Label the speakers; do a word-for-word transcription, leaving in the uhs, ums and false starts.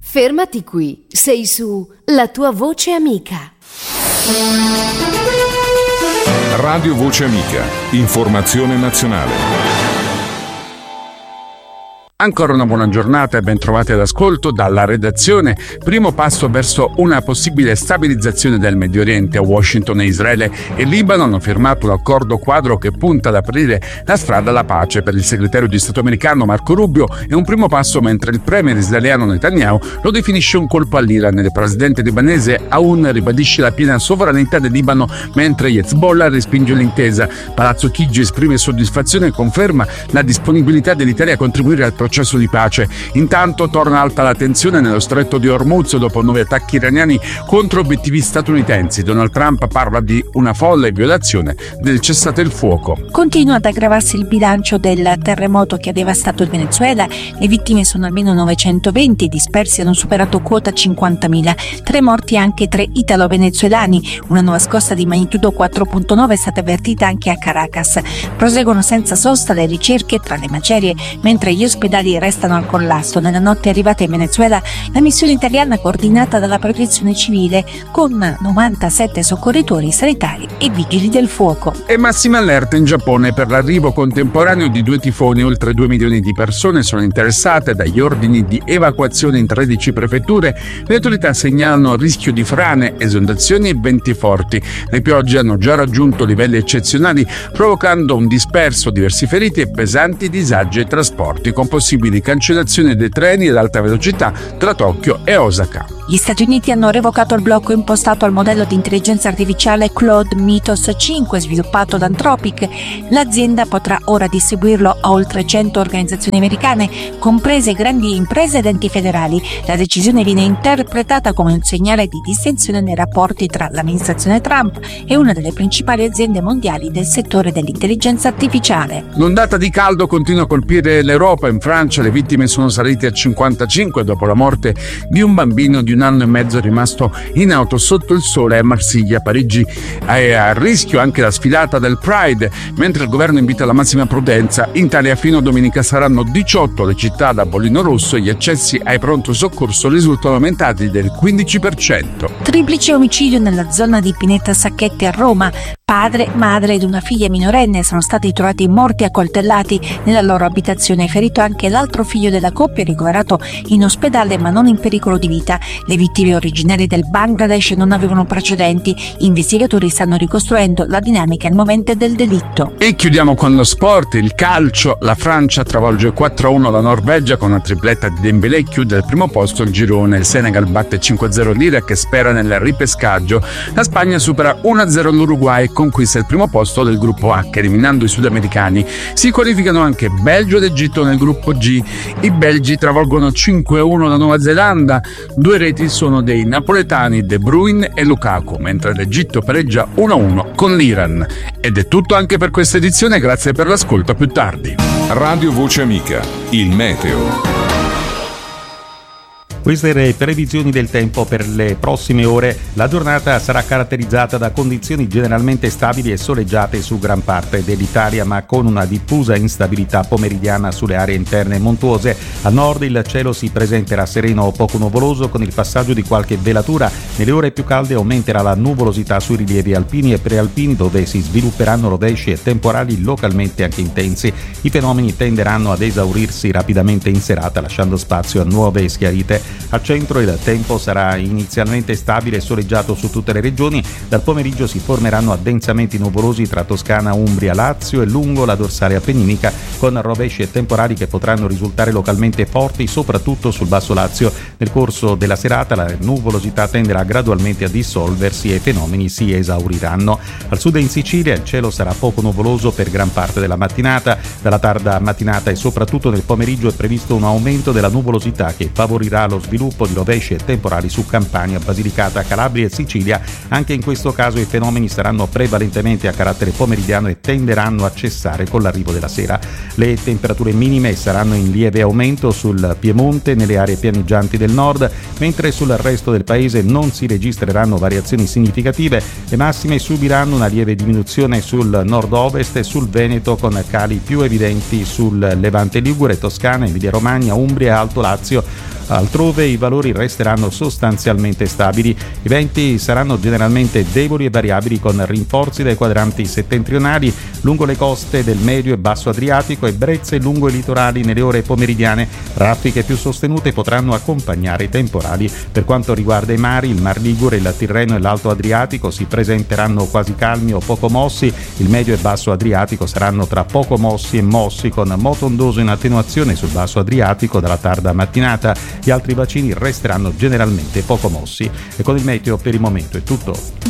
Speaker 1: Fermati qui, sei su La tua voce amica.
Speaker 2: Radio Voce Amica, informazione nazionale.
Speaker 3: Ancora una buona giornata e ben trovati all'ascolto dalla redazione. Primo passo verso una possibile stabilizzazione del Medio Oriente. A Washington e Israele e Libano hanno firmato un accordo quadro che punta ad aprire la strada alla pace. Per il segretario di Stato americano Marco Rubio è un primo passo, mentre il premier israeliano Netanyahu lo definisce un colpo all'Iran. Il presidente libanese Aoun ribadisce la piena sovranità del Libano, mentre Hezbollah respinge l'intesa. Palazzo Chigi esprime soddisfazione e conferma la disponibilità dell'Italia a contribuire al processo di pace. Intanto torna alta la tensione nello stretto di Hormuz dopo nuovi attacchi iraniani contro obiettivi statunitensi. Donald Trump parla di una folle violazione del cessate il fuoco.
Speaker 4: Continua ad aggravarsi il bilancio del terremoto che ha devastato il Venezuela. Le vittime sono almeno novecentoventi, i dispersi hanno superato quota cinquantamila. Tre morti anche tre italo-venezuelani. Una nuova scossa di magnitudo quattro virgola nove è stata avvertita anche a Caracas. Proseguono senza sosta le ricerche tra le macerie, mentre gli ospedali restano al collasso. Nella notte è arrivata in Venezuela la missione italiana coordinata dalla Protezione Civile con novantasette soccorritori sanitari e vigili del fuoco.
Speaker 3: E massima allerta in Giappone per l'arrivo contemporaneo di due tifoni. Oltre due milioni di persone sono interessate dagli ordini di evacuazione in tredici prefetture. Le autorità segnalano rischio di frane, esondazioni e venti forti. Le piogge hanno già raggiunto livelli eccezionali, provocando un disperso, diversi feriti e pesanti disagi ai trasporti, con possibili cancellazioni dei treni ad alta velocità tra Tokyo e Osaka.
Speaker 4: Gli Stati Uniti hanno revocato il blocco impostato al modello di intelligenza artificiale Claude Mythos cinque sviluppato da Anthropic. L'azienda potrà ora distribuirlo a oltre cento organizzazioni americane, comprese grandi imprese ed enti federali. La decisione viene interpretata come un segnale di distinzione nei rapporti tra l'amministrazione Trump e una delle principali aziende mondiali del settore dell'intelligenza artificiale.
Speaker 3: L'ondata di caldo continua a colpire l'Europa. In Francia le vittime sono salite a cinquantacinque dopo la morte di un bambino di un anno e mezzo rimasto in auto sotto il sole a Marsiglia. A Parigi è a rischio anche la sfilata del Pride, mentre il governo invita alla massima prudenza. In Italia fino a domenica saranno diciotto le città da bollino rosso e gli accessi ai pronto soccorso risultano aumentati del quindici per cento.
Speaker 4: Triplice omicidio nella zona di Pineta Sacchetti a Roma. Padre, madre ed una figlia minorenne sono stati trovati morti a coltellati nella loro abitazione. Ferito anche l'altro figlio della coppia, ricoverato in ospedale ma non in pericolo di vita. Le vittime originarie del Bangladesh non avevano precedenti. Investigatori stanno ricostruendo la dinamica al momento del delitto.
Speaker 3: E chiudiamo con lo sport, il calcio. La Francia travolge quattro a uno la Norvegia con una tripletta di Dembélé e chiude al primo posto il girone. Il Senegal batte cinque a zero l'Iraq che spera nel ripescaggio. La Spagna supera uno a zero l'Uruguay e conquista il primo posto del gruppo H, eliminando i sudamericani. Si qualificano anche Belgio ed Egitto nel gruppo G. I belgi travolgono cinque a uno la Nuova Zelanda. Due reti sono dei napoletani De Bruyne e Lukaku, mentre l'Egitto pareggia uno a uno con l'Iran. Ed è tutto anche per questa edizione, grazie per l'ascolto, a più tardi.
Speaker 2: Radio Voce Amica, il meteo.
Speaker 5: Queste le previsioni del tempo per le prossime ore. La giornata sarà caratterizzata da condizioni generalmente stabili e soleggiate su gran parte dell'Italia, ma con una diffusa instabilità pomeridiana sulle aree interne montuose. A nord il cielo si presenterà sereno o poco nuvoloso, con il passaggio di qualche velatura. Nelle ore più calde aumenterà la nuvolosità sui rilievi alpini e prealpini, dove si svilupperanno rovesci e temporali localmente anche intensi. I fenomeni tenderanno ad esaurirsi rapidamente in serata, lasciando spazio a nuove schiarite. Al centro il tempo sarà inizialmente stabile e soleggiato su tutte le regioni. Dal pomeriggio si formeranno addensamenti nuvolosi tra Toscana, Umbria, Lazio e lungo la dorsale appenninica, con rovesci e temporali che potranno risultare localmente forti, soprattutto sul basso Lazio. Nel corso della serata la nuvolosità tenderà gradualmente a dissolversi e i fenomeni si esauriranno. Al sud e in Sicilia il cielo sarà poco nuvoloso per gran parte della mattinata. Dalla tarda mattinata e soprattutto nel pomeriggio è previsto un aumento della nuvolosità che favorirà lo sviluppo di rovesci e temporali su Campania, Basilicata, Calabria e Sicilia. Anche in questo caso i fenomeni saranno prevalentemente a carattere pomeridiano e tenderanno a cessare con l'arrivo della sera. Le temperature minime saranno in lieve aumento sul Piemonte, nelle aree pianeggianti del nord, mentre sul resto del paese non si registreranno variazioni significative. Le massime subiranno una lieve diminuzione sul nord-ovest e sul Veneto, con cali più evidenti sul Levante ligure, Toscana, Emilia-Romagna, Umbria e Alto Lazio. Altrove i valori resteranno sostanzialmente stabili. I venti saranno generalmente deboli e variabili con rinforzi dai quadranti settentrionali lungo le coste del medio e basso Adriatico e brezze lungo i litorali nelle ore pomeridiane. Raffiche più sostenute potranno accompagnare i temporali. Per quanto riguarda i mari, il Mar Ligure, il Tirreno e l'Alto Adriatico si presenteranno quasi calmi o poco mossi. Il medio e basso Adriatico saranno tra poco mossi e mossi, con moto ondoso in attenuazione sul basso Adriatico dalla tarda mattinata. Gli altri bacini resteranno generalmente poco mossi. E con il meteo per il momento è tutto.